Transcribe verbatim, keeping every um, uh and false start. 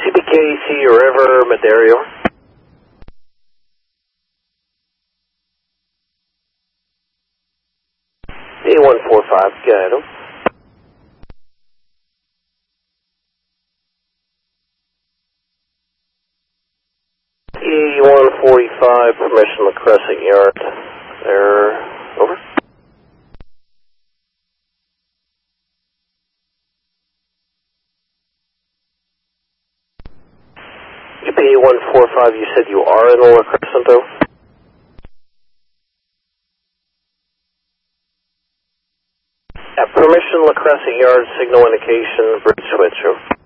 C B K, see you River, Madario. A one four five, go ahead. E one forty-five, permission to Crescent Yard. There, over. U P A one four five, you said you are in Lower Crescento? Yeah, permission La Crescent Yard, signal indication, bridge switch.